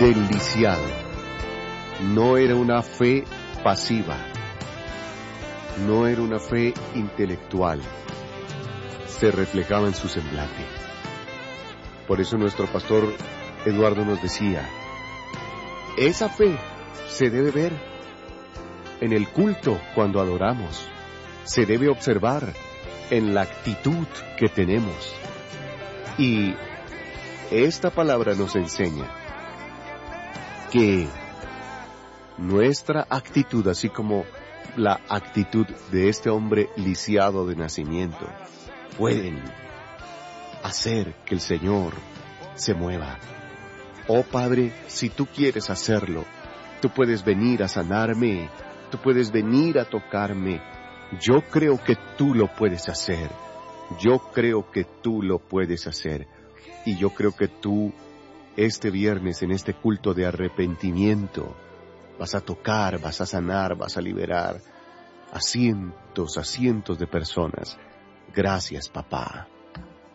del lisiado no era una fe pasiva, no era una fe intelectual, se reflejaba en su semblante. Por eso nuestro pastor Eduardo nos decía, esa fe se debe ver en el culto cuando adoramos, se debe observar en la actitud que tenemos. Y esta palabra nos enseña que nuestra actitud, así como la actitud de este hombre lisiado de nacimiento, pueden hacer que el Señor se mueva. Oh Padre, si tú quieres hacerlo, tú puedes venir a sanarme, tú puedes venir a tocarme. Yo creo que tú lo puedes hacer. Yo creo que tú lo puedes hacer. Y yo creo que tú, este viernes, en este culto de arrepentimiento, vas a tocar, vas a sanar, vas a liberar a cientos de personas. Gracias, papá.